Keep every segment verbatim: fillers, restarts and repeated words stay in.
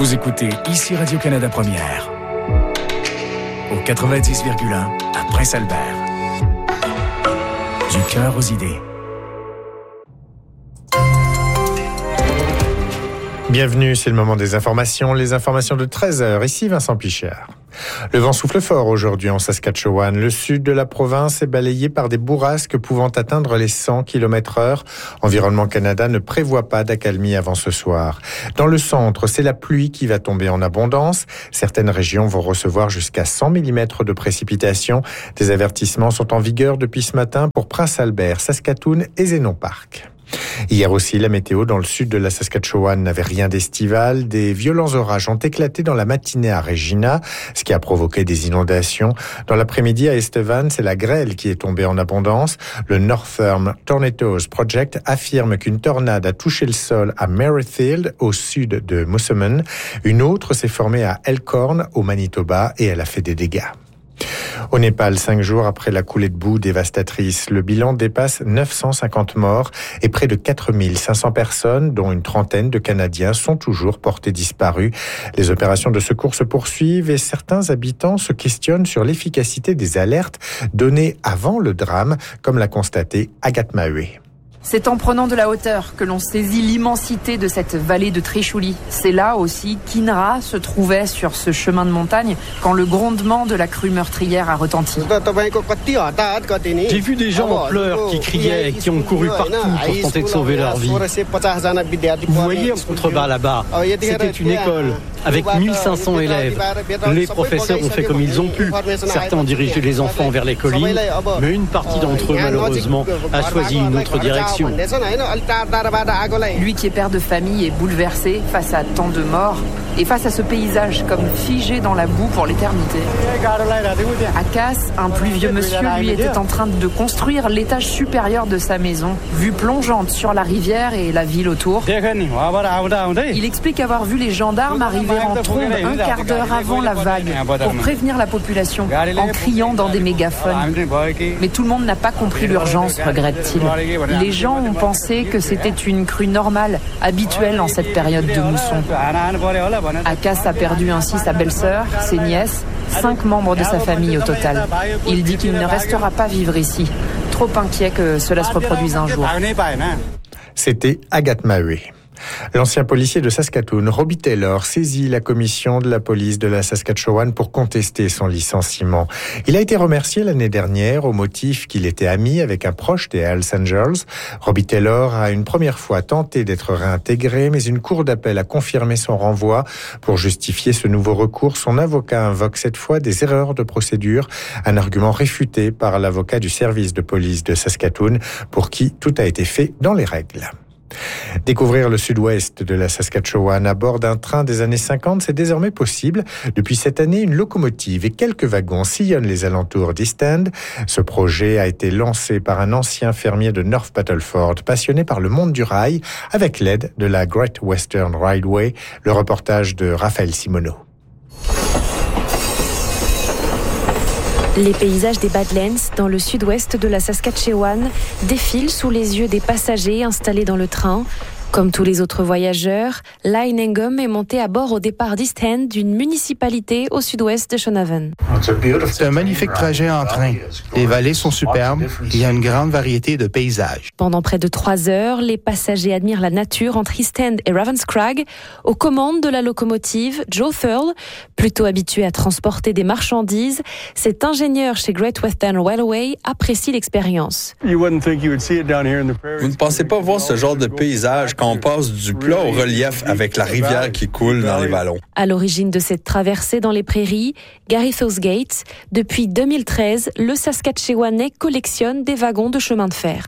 Vous écoutez ici Radio-Canada Première, au quatre-vingt-dix virgule un à Prince-Albert. Du cœur aux idées. Bienvenue, c'est le moment des informations. Les informations de treize heures. Ici Vincent Pichard. Le vent souffle fort aujourd'hui en Saskatchewan. Le sud de la province est balayé par des bourrasques pouvant atteindre les cent kilomètres heure. Environnement Canada ne prévoit pas d'accalmie avant ce soir. Dans le centre, c'est la pluie qui va tomber en abondance. Certaines régions vont recevoir jusqu'à cent millimètres de précipitations. Des avertissements sont en vigueur depuis ce matin pour Prince-Albert, Saskatoon et Zénon Park. Hier aussi, la météo dans le sud de la Saskatchewan n'avait rien d'estival. Des violents orages ont éclaté dans la matinée à Regina, ce qui a provoqué des inondations. Dans l'après-midi à Estevan, c'est la grêle qui est tombée en abondance. Le Northern Tornadoes Project affirme qu'une tornade a touché le sol à Merrifield, au sud de Moosomin. Une autre s'est formée à Elkhorn, au Manitoba, et elle a fait des dégâts. Au Népal, cinq jours après la coulée de boue dévastatrice, le bilan dépasse neuf cent cinquante morts et près de quatre mille cinq cents personnes, dont une trentaine de Canadiens, sont toujours portés disparus. Les opérations de secours se poursuivent et certains habitants se questionnent sur l'efficacité des alertes données avant le drame, comme l'a constaté Agathe Maheué. C'est en prenant de la hauteur que l'on saisit l'immensité de cette vallée de Trishuli. C'est là aussi qu'Inra se trouvait sur ce chemin de montagne quand le grondement de la crue meurtrière a retenti. J'ai vu des gens en pleurs qui criaient et qui ont couru partout pour tenter de sauver leur vie. Vous voyez en contrebas là-bas, c'était une école avec mille cinq cents élèves. Les professeurs ont fait comme ils ont pu. Certains ont dirigé les enfants vers les collines, mais une partie d'entre eux, malheureusement, a choisi une autre direction. Lui qui est père de famille est bouleversé face à tant de morts et face à ce paysage comme figé dans la boue pour l'éternité. Akas, un plus vieux monsieur, lui était en train de construire l'étage supérieur de sa maison, vue plongeante sur la rivière et la ville autour. Il explique avoir vu les gendarmes arriver en trombe un quart d'heure avant la vague pour prévenir la population en criant dans des mégaphones. Mais tout le monde n'a pas compris l'urgence, regrette-t-il. Les gens ont pensé que c'était une crue normale, habituelle en cette période de mousson. Akas a perdu ainsi sa belle-sœur, ses nièces, cinq membres de sa famille au total. Il dit qu'il ne restera pas vivre ici, trop inquiet que cela se reproduise un jour. C'était Agathe Maheué. L'ancien policier de Saskatoon, Robbie Taylor, saisit la commission de la police de la Saskatchewan pour contester son licenciement. Il a été remercié l'année dernière au motif qu'il était ami avec un proche des Hells Angels. Robbie Taylor a une première fois tenté d'être réintégré, mais une cour d'appel a confirmé son renvoi. Pour justifier ce nouveau recours, son avocat invoque cette fois des erreurs de procédure, un argument réfuté par l'avocat du service de police de Saskatoon, pour qui tout a été fait dans les règles. Découvrir le sud-ouest de la Saskatchewan à bord d'un train des années cinquante, c'est désormais possible. Depuis cette année, une locomotive et quelques wagons sillonnent les alentours d'East End. Ce projet a été lancé par un ancien fermier de North Battleford, passionné par le monde du rail, avec l'aide de la Great Western Railway. Le reportage de Raphaël Simoneau. Les paysages des Badlands, dans le sud-ouest de la Saskatchewan, défilent sous les yeux des passagers installés dans le train. Comme tous les autres voyageurs, Lyle Nengum est monté à bord au départ d'East End, d'une municipalité au sud-ouest de Shonaven. C'est un magnifique trajet en train. Les vallées sont superbes. Il y a une grande variété de paysages. Pendant près de trois heures, les passagers admirent la nature entre East End et Ravenscrag. Aux commandes de la locomotive, Joe Thurl, plutôt habitué à transporter des marchandises, cet ingénieur chez Great Western Railway apprécie l'expérience. Vous ne pensez pas voir ce genre de paysage quand on passe du plat au relief avec la rivière qui coule dans les vallons. À l'origine de cette traversée dans les prairies, Gary Southgate. Depuis deux mille treize, le Saskatchewanais collectionne des wagons de chemin de fer.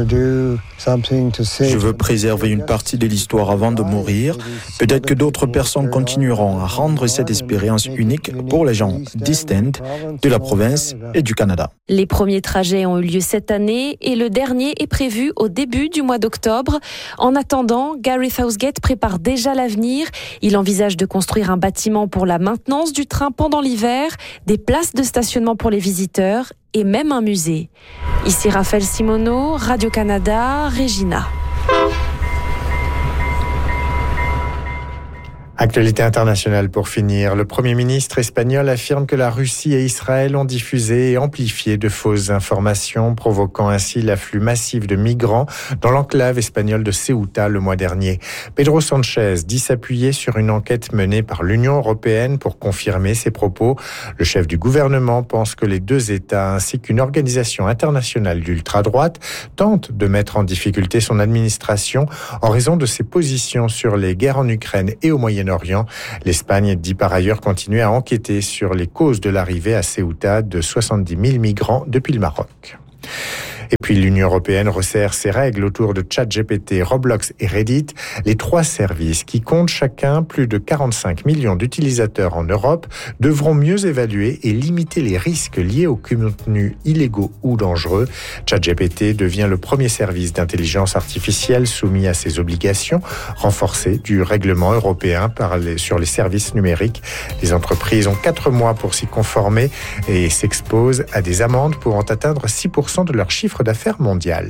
Je veux préserver une partie de l'histoire avant de mourir. Peut-être que d'autres personnes continueront à rendre cette expérience unique pour les gens d'East End, de la province et du Canada. Les premiers trajets ont eu lieu cette année et le dernier est prévu au début du mois d'octobre. En attendant, Gary Southgate prépare déjà l'avenir. Il envisage de construire un bâtiment pour la maintenance du train pendant l'hiver, des places de stationnement pour les visiteurs et même un musée. Ici Raphaël Simoneau, Radio-Canada, Regina. Actualité internationale pour finir. Le Premier ministre espagnol affirme que la Russie et Israël ont diffusé et amplifié de fausses informations, provoquant ainsi l'afflux massif de migrants dans l'enclave espagnole de Ceuta le mois dernier. Pedro Sanchez dit s'appuyer sur une enquête menée par l'Union européenne pour confirmer ses propos. Le chef du gouvernement pense que les deux États ainsi qu'une organisation internationale d'ultra-droite tentent de mettre en difficulté son administration en raison de ses positions sur les guerres en Ukraine et au Moyen-Orient. L'Espagne dit par ailleurs continuer à enquêter sur les causes de l'arrivée à Ceuta de soixante-dix mille migrants depuis le Maroc. Et puis l'Union européenne resserre ses règles autour de ChatGPT, Roblox et Reddit, les trois services qui comptent chacun plus de quarante-cinq millions d'utilisateurs en Europe devront mieux évaluer et limiter les risques liés aux contenus illégaux ou dangereux. ChatGPT devient le premier service d'intelligence artificielle soumis à ces obligations renforcées du règlement européen par les, sur les services numériques. Les entreprises ont quatre mois pour s'y conformer et s'exposent à des amendes pouvant atteindre six pour cent de leur chiffre d'affaires mondial.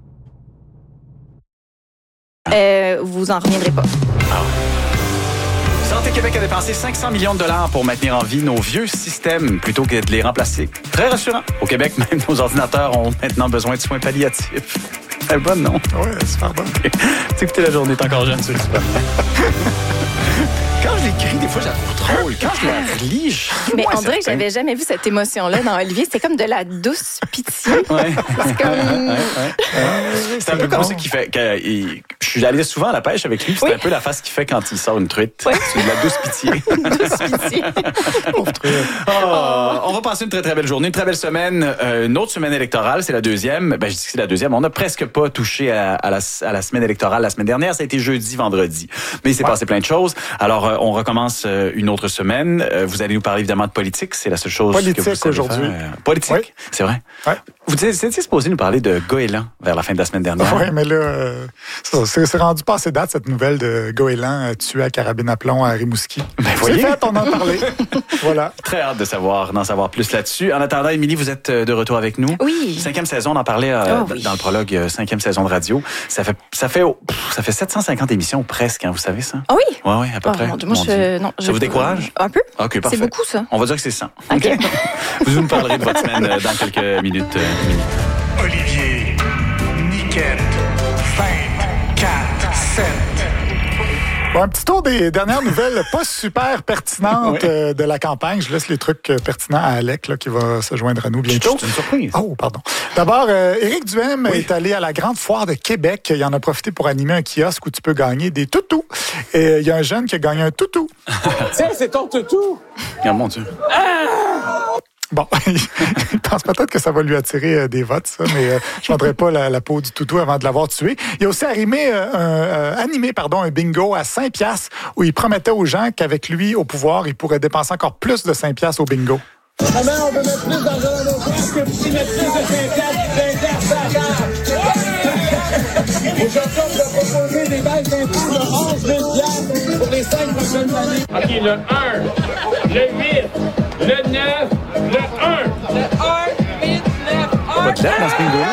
Euh, vous en reviendrez pas. Ah. Santé Québec a dépensé cinq cents millions de dollars pour maintenir en vie nos vieux systèmes plutôt que de les remplacer. Très rassurant. Au Québec, même nos ordinateurs ont maintenant besoin de soins palliatifs. C'est bonne, non? Oui, super bonne. Tu écoutes la journée, t'es encore jeune, c'est super. Quand je l'écris, des fois, je la trouve drôle. Quand je la relis, je Mais on dirait que j'avais jamais vu cette émotion-là dans Olivier. C'est comme de la douce pitié. Ouais. C'est comme... Ouais, ouais, ouais. C'est un peu comme ça qu'il fait. Que, il, je suis allé souvent à la pêche avec lui. C'est oui. un peu la face qu'il fait quand il sort une truite. Oui. C'est de la douce pitié. douce pitié. Pauvre truite. Oh, on va passer une très, très belle journée, une très belle semaine. Euh, une autre semaine électorale, c'est la deuxième. Ben, je dis que c'est la deuxième. On n'a presque pas touché à, à, la, à la semaine électorale la semaine dernière. Ça a été jeudi, vendredi. Mais il s'est ouais. passé plein de choses. Alors, euh, on recommence euh, une autre semaine. Euh, vous allez nous parler évidemment de politique. C'est la seule chose politique que vous savez aujourd'hui. Faire. Politique, oui. C'est vrai. Oui. Vous étiez supposé nous parler de Goéland vers la fin de la semaine dernière. Oui, mais là, euh, c'est, c'est rendu passé date, cette nouvelle de Goéland euh, tué à carabine à plomb à Rimouski. Ben, c'est fait, on en a parlé. Voilà. Très hâte de savoir, d'en savoir plus là-dessus. En attendant, Émilie, vous êtes de retour avec nous. Oui. Cinquième saison, on en parlait euh, oh, oui. dans le prologue, euh, cinquième saison de radio. Ça fait, ça fait, oh, ça fait sept cent cinquante émissions presque, hein, vous savez ça? Ah oui? Oui, oui, à peu oh, près. Mon Dieu, moi, je, non, ça je vous décourage? Un peu. OK, parfait. C'est beaucoup, ça. On va dire que c'est cent. OK. Vous nous parlerez de votre semaine dans quelques minutes. Euh, Olivier, Niquette, vingt-quatre sept. Bon, un petit tour des dernières nouvelles pas super pertinentes oui. euh, de la campagne. Je laisse les trucs euh, pertinents à Alec là, qui va se joindre à nous bientôt. C'est une surprise. Oh, pardon. D'abord, euh, Éric Duhaime oui. est allé à la Grande Foire de Québec. Il en a profité pour animer un kiosque où tu peux gagner des toutous. Et il euh, y a un jeune qui a gagné un toutou. Tiens, c'est ton toutou! Oh mon Dieu. Ah! Bon, il pense peut-être que ça va lui attirer des votes, ça, mais euh, je ne vendrai pas la, la peau du toutou avant de l'avoir tué. Il a aussi animé, euh, un, euh, animé pardon, un bingo à cinq piastres où il promettait aux gens qu'avec lui au pouvoir, il pourrait dépenser encore plus de cinq piastres au bingo. Maman, on peut mettre plus d'argent dans nos poches que vous mettre plus de cinq piastres à table. Aujourd'hui, on va proposer des baisses d'impôts de onze mille piastres pour les cinq prochaines années. OK, le un, le huit, le neuf, le un. Le un, huit, neuf, un. Pas de lettre dans ce bingo-là?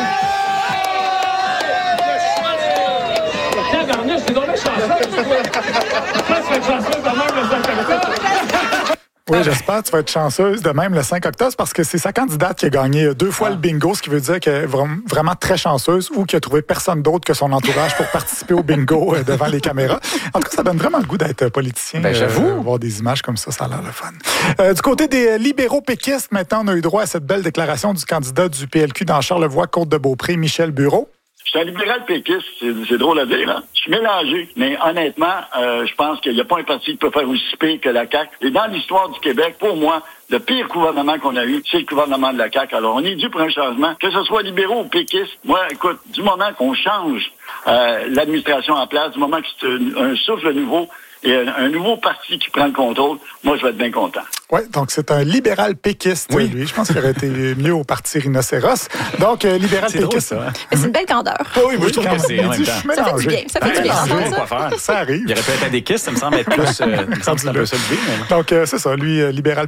Tiens, Garnier, c'est dans mes chansons. Pourquoi tu fais chanceuse de même le cinq octobre? Oui, j'espère que tu vas être chanceuse de même le cinq octobre parce que c'est sa candidate qui a gagné deux fois ah. le bingo, ce qui veut dire qu'elle est vraiment très chanceuse ou qui a trouvé personne d'autre que son entourage pour participer au bingo devant les caméras. En tout cas, ça donne vraiment le goût d'être politicien. Ben, j'avoue. Euh, voir des images comme ça, ça a l'air le fun. Euh, du côté des libéraux péquistes, maintenant, on a eu droit à cette belle déclaration du candidat du P L Q dans Charlevoix-Côte-de-Beaupré, Michel Bureau. Je suis un libéral péquiste, c'est, c'est drôle à dire, hein? Je suis mélangé, mais honnêtement, euh, je pense qu'il n'y a pas un parti qui peut faire aussi pire que la C A Q. Et dans l'histoire du Québec, pour moi, le pire gouvernement qu'on a eu, c'est le gouvernement de la C A Q. Alors, on est dû pour un changement, que ce soit libéraux ou péquistes. Moi, écoute, du moment qu'on change euh, l'administration en place, du moment que c'est un, un souffle nouveau, et un, un nouveau parti qui prend le contrôle, moi, je vais être bien content. Oui, donc c'est un libéral péquiste, oui. lui. Je pense qu'il aurait été mieux au parti Rhinocéros. Donc, euh, libéral c'est péquiste. Drôle, ça, hein? Mais c'est une belle candeur. Oh, oui, moi, je trouve que c'est en même temps. Ça fait du bien. Ça fait du bien. Quoi faire. Ça arrive. Il aurait pu être à des kisses, ça me semble être plus... Euh, ça me semble un peu ça le but. Mais... Donc, euh, c'est ça. Lui, euh, libéral péquiste, son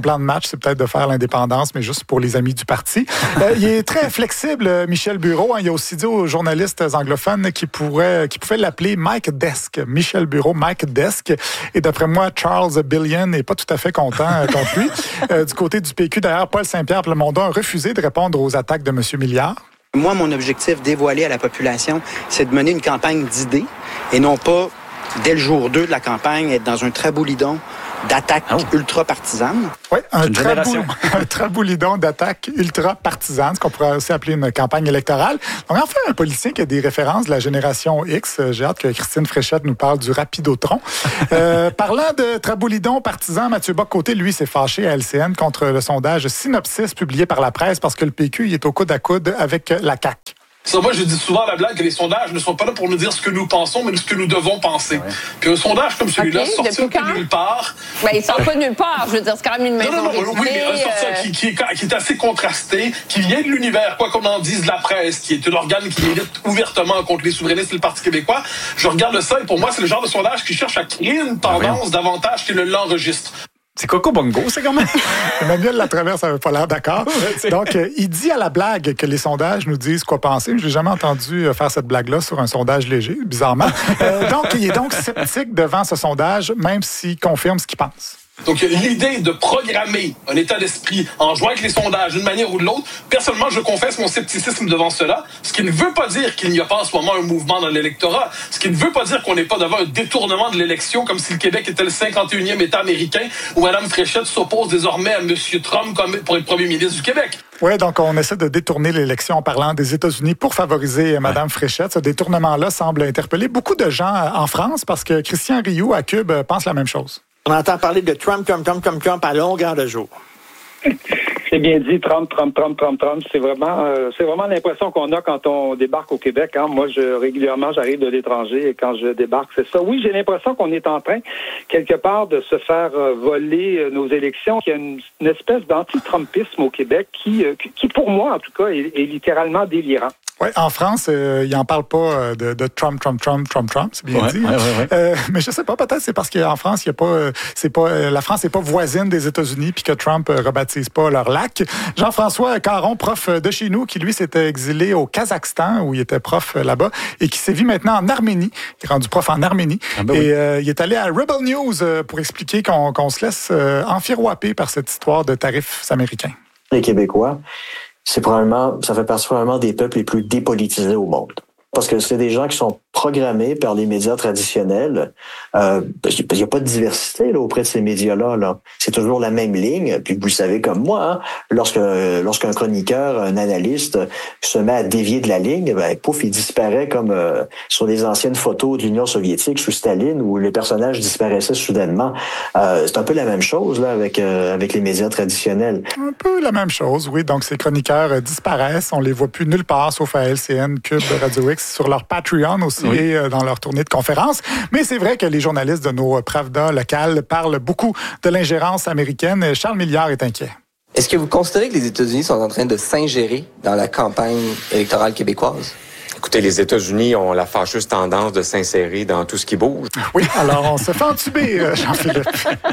plan de match, c'est peut-être de faire l'indépendance, mais juste pour les amis du parti. Euh, il est très flexible, Michel Bureau. Hein. Il a aussi dit aux journalistes anglophones qui pourraient, qui pouvaient l'appeler Mike Desk. Michel Bureau, Mike Desk. Et d'après moi, Charles Billion n'est pas tout à fait content euh, contre lui. Euh, du côté du P Q, d'ailleurs, Paul Saint-Pierre Plamondon a refusé de répondre aux attaques de M. Milliard. Moi, mon objectif dévoilé à la population, c'est de mener une campagne d'idées et non pas, dès le jour deux de la campagne, être dans un traboulidon d'attaques oh. ultra-partisanes. Oui, un, trabou... un traboulidon d'attaques ultra-partisanes, ce qu'on pourrait aussi appeler une campagne électorale. Donc, enfin, un politicien qui a des références de la génération X. J'ai hâte que Christine Fréchette nous parle du Rapidotron. euh, parlant de traboulidon partisan, Mathieu Bock-Côté, lui, s'est fâché à L C N contre le sondage Synopsis publié par la presse parce que le P Q il est au coude à coude avec la C A Q. Ça, moi, je dis souvent à la blague que les sondages ne sont pas là pour nous dire ce que nous pensons, mais ce que nous devons penser. Ouais. Puis un sondage comme celui-là, okay, sortir de nulle part... Ben, il sort pas de nulle part. Je veux dire, c'est quand même une maison non, non, non, oui, mais un sortir euh... qui, qui, est, qui est assez contrasté, qui vient de l'univers, quoi qu'on en dise la presse, qui est un organe qui milite ouvertement contre les souverainistes et le Parti québécois. Je regarde ça et pour moi, c'est le genre de sondage qui cherche à créer une tendance ah, davantage qu'il ne l'enregistre. C'est Coco Bongo, c'est quand même. Emmanuel Latraverse n'avait pas l'air d'accord. Donc, euh, il dit à la blague que les sondages nous disent quoi penser. Je n'ai jamais entendu faire cette blague-là sur un sondage léger, bizarrement. Euh, donc, il est donc sceptique devant ce sondage, même s'il confirme ce qu'il pense. Donc, l'idée de programmer un état d'esprit en jouant avec les sondages d'une manière ou de l'autre, personnellement, je confesse mon scepticisme devant cela, ce qui ne veut pas dire qu'il n'y a pas en ce moment un mouvement dans l'électorat, ce qui ne veut pas dire qu'on n'est pas devant un détournement de l'élection, comme si le Québec était le cinquante et unième État américain, où Mme Fréchette s'oppose désormais à M. Trump comme pour être premier ministre du Québec. Oui, donc on essaie de détourner l'élection en parlant des États-Unis pour favoriser Mme ouais. Fréchette. Ce détournement-là semble interpeller beaucoup de gens en France, parce que Christian Rioux, à Cube, pense la même chose. On entend parler de Trump, Trump, Trump, Trump, Trump à longueur de jour. C'est bien dit, Trump, Trump, Trump, Trump, Trump. C'est vraiment, euh, c'est vraiment l'impression qu'on a quand on débarque au Québec. Hein. Moi, je régulièrement, j'arrive de l'étranger et quand je débarque, c'est ça. Oui, j'ai l'impression qu'on est en train, quelque part, de se faire euh, voler euh, nos élections. Il y a une, une espèce d'anti-trumpisme au Québec qui, euh, qui, pour moi, en tout cas, est, est littéralement délirant. Oui, en France, euh, ils n'en parlent pas de, de Trump, Trump, Trump, Trump, Trump, c'est bien ouais, dit. Ouais, ouais, ouais. Euh, mais je sais pas, peut-être c'est parce qu'en France, il y a pas, c'est pas, la France n'est pas voisine des États-Unis, puis que Trump ne rebaptise pas leur lac. Jean-François Caron, prof de chez nous, qui lui s'était exilé au Kazakhstan, où il était prof là-bas, et qui sévit maintenant en Arménie. Il est rendu prof en Arménie. Ah ben et oui. euh, il est allé à Rebel News pour expliquer qu'on, qu'on se laisse euh, enfiroiper par cette histoire de tarifs américains. Les Québécois, c'est probablement, ça fait partie probablement des peuples les plus dépolitisés au monde. Parce que c'est des gens qui sont programmés par les médias traditionnels. Euh, il n'y a pas de diversité là, auprès de ces médias-là. Là. C'est toujours la même ligne. Puis vous le savez comme moi, hein, lorsque lorsqu'un chroniqueur, un analyste se met à dévier de la ligne, ben pouf, il disparaît comme euh, sur les anciennes photos de l'Union soviétique sous Staline où les personnages disparaissaient soudainement. Euh, c'est un peu la même chose là avec euh, avec les médias traditionnels. Un peu la même chose, oui. Donc ces chroniqueurs euh, disparaissent, on les voit plus nulle part sauf à L C N, Cube, Radio X, sur leur Patreon aussi. Oui. Et dans leur tournée de conférences. Mais c'est vrai que les journalistes de nos Pravda locales parlent beaucoup de l'ingérence américaine. Charles Milliard est inquiet. Est-ce que vous considérez que les États-Unis sont en train de s'ingérer dans la campagne électorale québécoise? Écoutez, les États-Unis ont la fâcheuse tendance de s'insérer dans tout ce qui bouge. Oui, alors on se fait entuber, Jean-Philippe.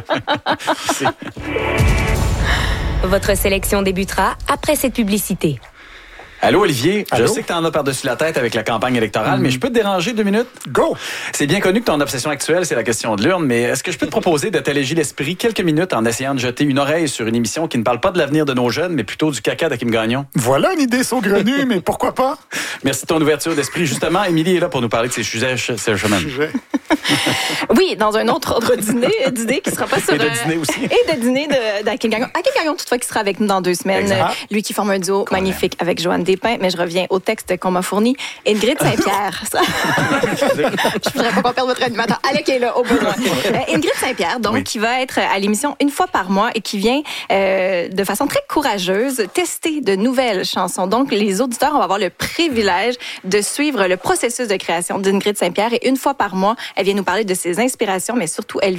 Votre sélection débutera après cette publicité. Allô, Olivier. Allô? Je sais que t'en as par-dessus la tête avec la campagne électorale, mmh. mais je peux te déranger deux minutes? Go! C'est bien connu que ton obsession actuelle, c'est la question de l'urne, mais est-ce que je peux te proposer de t'alléger l'esprit quelques minutes en essayant de jeter une oreille sur une émission qui ne parle pas de l'avenir de nos jeunes, mais plutôt du caca d'Hakim Gagnon? Voilà une idée saugrenue, mais pourquoi pas? Merci de ton ouverture d'esprit. Justement, Émilie est là pour nous parler de ces sujets. Ces semaines. Oui, dans un autre ordre dîner, d'idées qui sera pas sur... Et de dîner aussi. Et de dîner d'Hakim Gagnon. Hakim Gagnon, toutefois, qui sera avec nous dans deux semaines. Exact. Lui qui forme un duo Qu'on magnifique aime. Avec Joanne Despins, mais je reviens au texte qu'on m'a fourni. Ingrid Saint-Pierre. Je ne voudrais pas qu'on perde votre animateur. Allez, qui est là, au besoin. Euh, Ingrid Saint-Pierre, donc, oui. qui va être à l'émission une fois par mois et qui vient euh, de façon très courageuse tester de nouvelles chansons. Donc, les auditeurs, on va avoir le privilège de suivre le processus de création d'Ingrid Saint-Pierre et une fois par mois, elle vient nous parler de ses inspirations, mais surtout, elle vient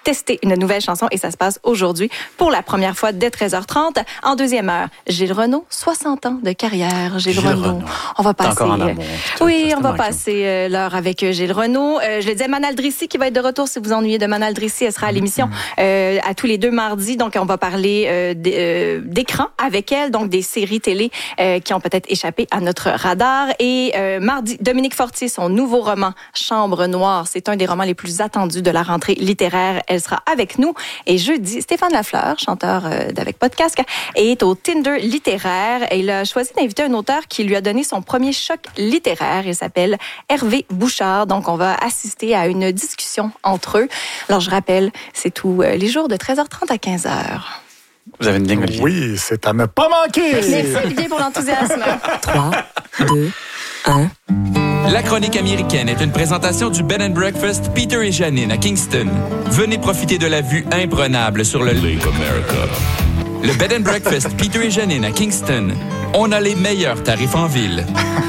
tester une nouvelle chanson et ça se passe aujourd'hui pour la première fois dès treize heures trente. En deuxième heure, Gilles Renaud, soixante ans de carrière. Gilles, Gilles Renaud. Renaud. On va passer. Encore en amour, tout, oui, on va passer euh, l'heure avec euh, Gilles Renaud. Euh, je le disais, Manal Drissi qui va être de retour si vous ennuyez de Manal Drissi. Elle sera à l'émission euh, à tous les deux mardis. Donc, on va parler euh, d'écran avec elle, donc des séries télé euh, qui ont peut-être échappé à notre radar. Et euh, mardi, Dominique Fortier, son nouveau roman Chambre Noire. C'est un des romans les plus attendus de la rentrée littéraire. Elle sera avec nous. Et jeudi, Stéphane Lafleur, chanteur euh, d'Avec Podcast, est au Tinder littéraire. Et il a choisi d'inviter un auteur qui lui a donné son premier choc littéraire. Il s'appelle Hervé Bouchard. Donc, on va assister à une discussion entre eux. Alors, je rappelle, c'est tous euh, les jours de treize heures trente à quinze heures. Vous avez une ligne, Olivier? Oui, c'est à ne pas manquer. Merci, Olivier, pour l'enthousiasme. trois, deux, un... La chronique américaine est une présentation du Bed and Breakfast Peter et Janine à Kingston. Venez profiter de la vue imprenable sur le Lake America. Le Bed and Breakfast Peter et Janine à Kingston. On a les meilleurs tarifs en ville.